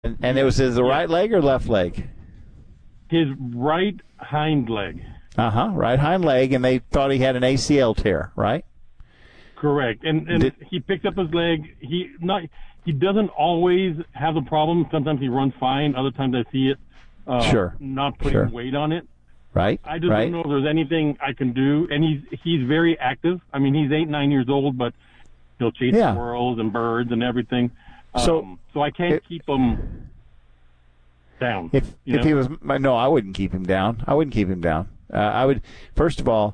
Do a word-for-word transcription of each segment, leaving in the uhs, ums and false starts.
And, and it was his the right leg or left leg? His right hind leg. Uh-huh, right hind leg, and they thought he had an A C L tear, right? Correct. And and Did, he picked up his leg. He not he doesn't always have the problem. Sometimes he runs fine. Other times I see it uh, sure. not putting sure. weight on it. Right. I just right. don't know if there's anything I can do. And he's he's very active. I mean, he's eight, nine years old, but he'll chase yeah. squirrels and birds and everything. Um, so, so I can't it, keep him down. If you if know? he was no, I wouldn't keep him down. I wouldn't keep him down. Uh, I would first of all,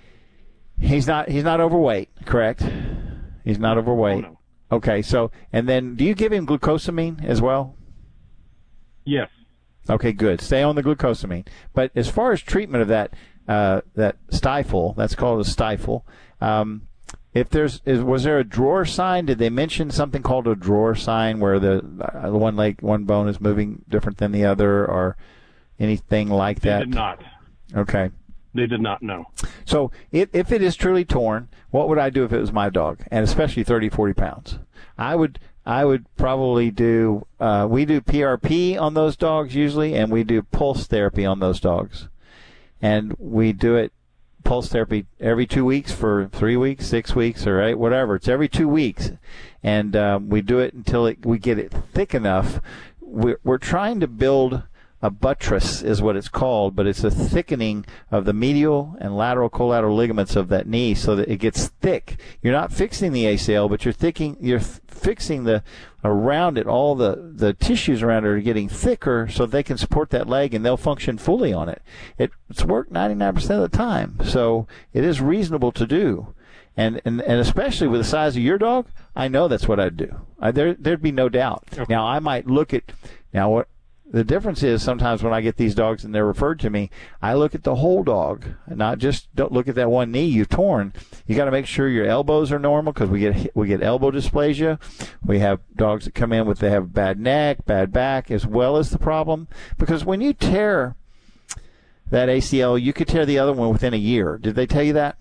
he's not he's not overweight, correct? He's not overweight. Oh, no. Okay, so and then do you give him glucosamine as well? Yes. Okay, good. Stay on the glucosamine. But as far as treatment of that uh, that stifle, that's called a stifle. Um, if there's is, was there a drawer sign? Did they mention something called a drawer sign where the uh, one leg one bone is moving different than the other, or anything like that? They did not. Okay. They did not know. So it, if it is truly torn, what would I do if it was my dog, and especially thirty, forty pounds? I would I would probably do, uh, we do P R P on those dogs usually, and we do pulse therapy on those dogs. And we do it, pulse therapy, every two weeks for three weeks, six weeks, or eight, whatever. It's every two weeks. And um, we do it until it, we get it thick enough. We're, we're trying to build a buttress is what it's called, but it's a thickening of the medial and lateral collateral ligaments of that knee so that it gets thick. You're not fixing the A C L, but you're thicking, you're f- fixing the around it. All the, the tissues around it are getting thicker so they can support that leg and they'll function fully on it. it it's worked ninety-nine percent of the time, so it is reasonable to do. And, and and especially with the size of your dog, I know that's what I'd do. I, there there'd be no doubt. Okay. Now I might look at now what. The difference is sometimes when I get these dogs and they're referred to me, I look at the whole dog, and not just don't look at that one knee you've torn. You got to make sure your elbows are normal because we get we get elbow dysplasia. We have dogs that come in with they have bad neck, bad back, as well as the problem because when you tear that A C L, you could tear the other one within a year. Did they tell you that?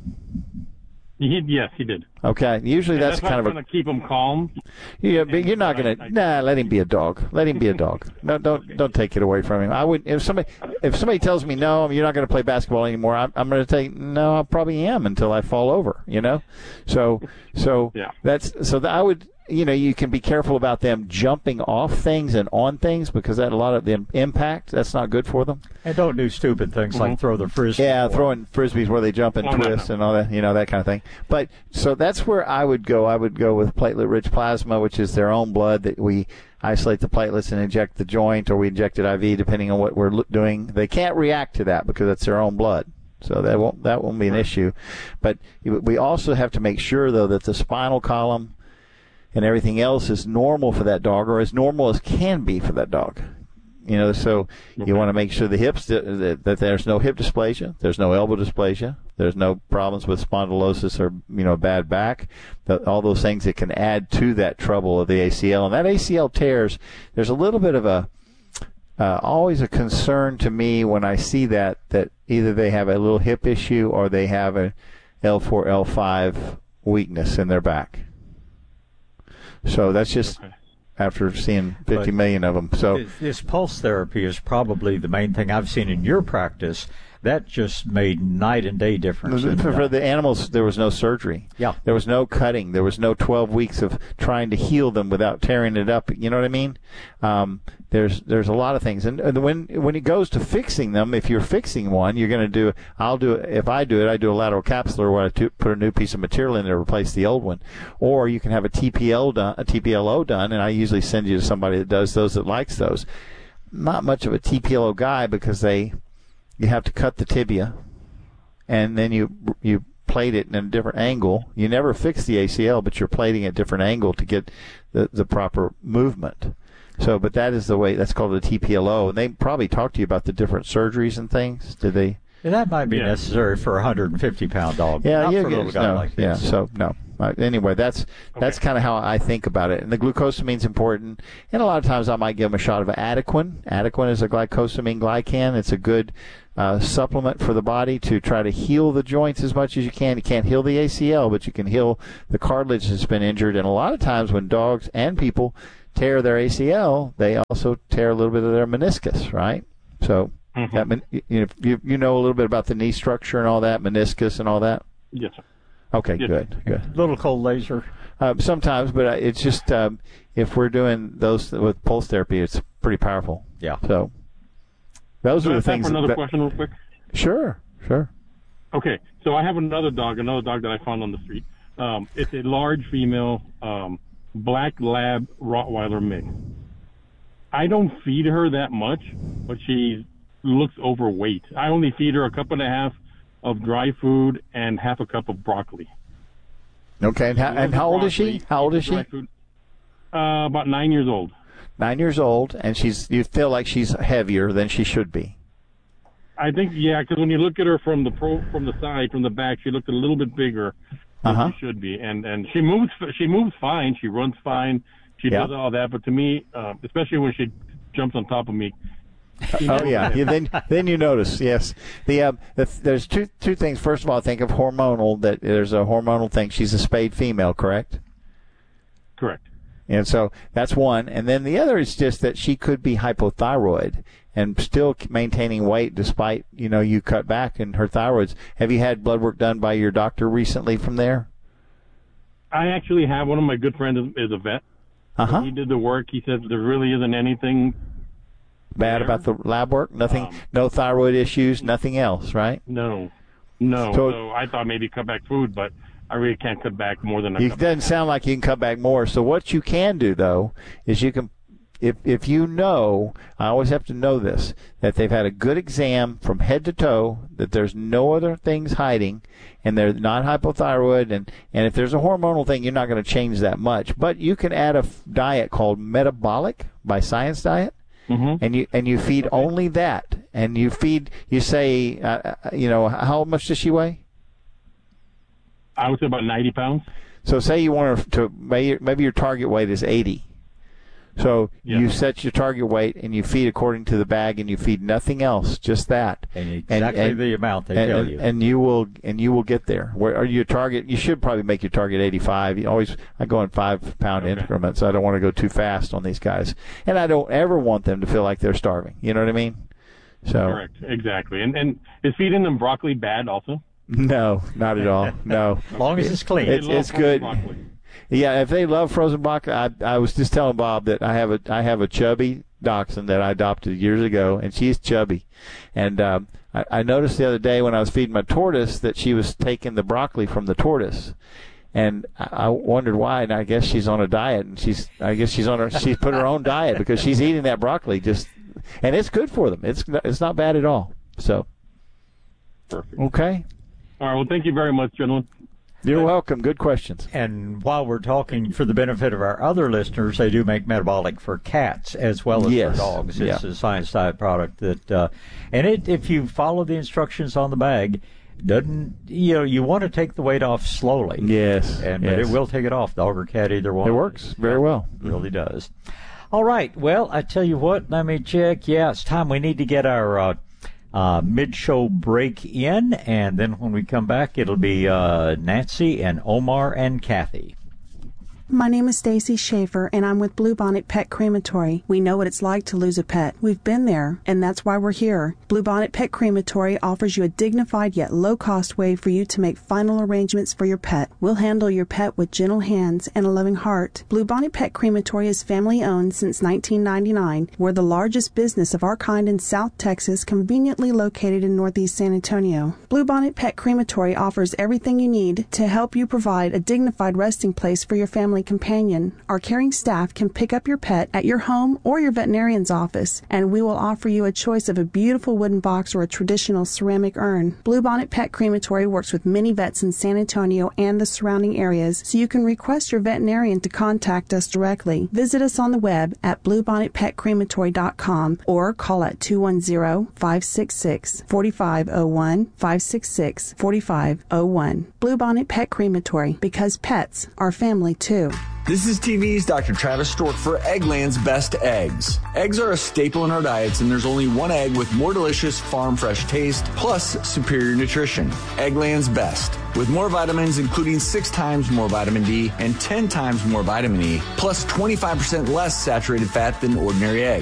He, yes, he did. Okay, usually and that's, that's kind of a. Going to keep him calm. Yeah, but you're not going to. Nah, let him be a dog. Let him be a dog. No, don't okay. don't take it away from him. I would if somebody if somebody tells me no, you're not going to play basketball anymore. I'm, I'm going to say no. I probably am until I fall over. You know, so so yeah. that's so that I would. You know, you can be careful about them jumping off things and on things because that a lot of the impact, that's not good for them. And don't do stupid things mm-hmm. like throw the frisbee. Yeah, throwing frisbees where they jump and oh, twist no, no. and all that, you know, that kind of thing. But so that's where I would go. I would go with platelet-rich plasma, which is their own blood that we isolate the platelets and inject the joint, or we inject it I V depending on what we're doing. They can't react to that because it's their own blood. So that won't that won't be an issue. But we also have to make sure, though, that the spinal column and everything else is normal for that dog, or as normal as can be for that dog. You know, so okay. you want to make sure the hips, that, that there's no hip dysplasia, there's no elbow dysplasia, there's no problems with spondylosis or, you know, bad back, the, all those things that can add to that trouble of the A C L. And that A C L tears, there's a little bit of a, uh, always a concern to me when I see that, that either they have a little hip issue or they have a L four, L five weakness in their back. So that's just okay. after seeing fifty but million of them. So this pulse therapy is probably the main thing I've seen in your practice. That just made night and day difference. For, for the animals, there was no surgery. Yeah. There was no cutting. There was no twelve weeks of trying to heal them without tearing it up. You know what I mean? Um, there's there's a lot of things. And when when it goes to fixing them, if you're fixing one, you're going to do, I'll do it, if I do it, I do a lateral capsular where I to, put a new piece of material in there to replace the old one. Or you can have a T P L done, a T P L O done, and I usually send you to somebody that does those, that likes those. Not much of a T P L O guy because they, you have to cut the tibia, and then you you plate it in a different angle. You never fix the A C L, but you're plating at a different angle to get the, the proper movement. So, but that is the way, that's called a T P L O. And they probably talked to you about the different surgeries and things. Did they? And that might be yeah. necessary for a one hundred fifty pound dog. Yeah, not yeah, for a little guy no, like this. Yeah, so, no. Uh, anyway, that's okay. that's kind of how I think about it. And the glucosamine important. And a lot of times I might give them a shot of Adequan. Adequan is a glycosamine glycan. It's a good uh, supplement for the body to try to heal the joints as much as you can. You can't heal the A C L, but you can heal the cartilage that's been injured. And a lot of times when dogs and people tear their A C L, they also tear a little bit of their meniscus, right? So mm-hmm. that you, you you know a little bit about the knee structure and all that, meniscus and all that? Yes, sir. Okay, yes, good, sir. good. Little cold laser. Uh, sometimes, but it's just um, if we're doing those with pulse therapy, it's pretty powerful. Yeah. So those so are the time things. For another that, question, real quick. Sure, sure. Okay, so I have another dog, another dog that I found on the street. Um, it's a large female um, black lab Rottweiler mix. I don't feed her that much, but she looks overweight. I only feed her a cup and a half of dry food and half a cup of broccoli. Okay, and how, and how old is she? How old is she? Uh, about nine years old. Nine years old, and she's. You feel like she's heavier than she should be. I think, yeah, because when you look at her from the pro, from the side, from the back, she looked a little bit bigger than uh-huh. she should be, and and she moves. She moves fine. She runs fine. She yep. does all that. But to me, uh, especially when she jumps on top of me. Oh yeah. yeah, then then you notice. Yes, the, uh, the there's two two things. First of all, think of hormonal. That there's a hormonal thing. She's a spayed female, correct? Correct. And so that's one. And then the other is just that she could be hypothyroid and still maintaining weight despite, you know, you cut back in her thyroids. Have you had blood work done by your doctor recently from there? I actually have. One of my good friends is a vet. Uh-huh. He did the work. He said there really isn't anything bad there. about the lab work? Nothing, um, no thyroid issues, nothing else, right? No. No. So, so I thought maybe cut back food, but I really can't cut back more than a It cup doesn't sound like you can cut back more. So what you can do, though, is you can, if if you know, I always have to know this, that they've had a good exam from head to toe, that there's no other things hiding, and they're not hypothyroid, and, and if there's a hormonal thing, you're not going to change that much. But you can add a f- diet called Metabolic by Science Diet, mm-hmm. and you and you feed okay. only that, and you feed, you say, uh, you know, how much does she weigh? I would say about ninety pounds. So say you want her to, maybe your target weight is eighty. So yeah. you set your target weight and you feed according to the bag, and you feed nothing else, just that. And exactly and, and, the amount they and, tell and, you. And you will and you will get there. Where are your target? You should probably make your target eighty-five. You always I go in five pound okay. increments. I don't want to go too fast on these guys, and I don't ever want them to feel like they're starving. You know what I mean? So correct, exactly. And and is feeding them broccoli bad also? No, not at all. No, as long as it's clean. It's, it's good. Broccoli. Yeah, if they love frozen broccoli, I, I was just telling Bob that I have a I have a chubby dachshund that I adopted years ago, and she's chubby. And um, I, I noticed the other day when I was feeding my tortoise that she was taking the broccoli from the tortoise, and I, I wondered why. And I guess she's on a diet, and she's I guess she's on her she's put her own diet because she's eating that broccoli. Just and it's good for them. It's it's not bad at all. So perfect. Okay. All right. Well, thank you very much, gentlemen. You're welcome. Good questions. And while we're talking, for the benefit of our other listeners, they do make Metabolic for cats as well as yes. for dogs. Yeah. It's a Science Diet product that, uh, and it if you follow the instructions on the bag, doesn't you know you want to take the weight off slowly. Yes. And yes. but it will take it off, dog or cat, either one. It works very well. It really does. All right. Well, I tell you what. Let me check. Yeah, it's time. We need to get our. Uh, Uh, mid-show break in, and then when we come back, it'll be uh, Nancy and Omar and Kathy. My name is Stacy Schaefer, and I'm with Bluebonnet Pet Crematory. We know what it's like to lose a pet. We've been there, and that's why we're here. Bluebonnet Pet Crematory offers you a dignified yet low-cost way for you to make final arrangements for your pet. We'll handle your pet with gentle hands and a loving heart. Bluebonnet Pet Crematory is family-owned since nineteen ninety-nine. We're the largest business of our kind in South Texas, conveniently located in Northeast San Antonio. Bluebonnet Pet Crematory offers everything you need to help you provide a dignified resting place for your family companion. Our caring staff can pick up your pet at your home or your veterinarian's office, and we will offer you a choice of a beautiful wooden box or a traditional ceramic urn. Bluebonnet Pet Crematory works with many vets in San Antonio and the surrounding areas, so you can request your veterinarian to contact us directly. Visit us on the web at bluebonnet pet crematory dot com or call at two one zero, five six six, four five zero one, five six six, four five zero one. Bluebonnet Pet Crematory, because pets are family too. This is T V's Doctor Travis Stork for Eggland's Best Eggs. Eggs are a staple in our diets, and there's only one egg with more delicious farm fresh taste, plus superior nutrition. Eggland's Best. With more vitamins, including six times more vitamin D and ten times more vitamin E, plus twenty-five percent less saturated fat than ordinary eggs.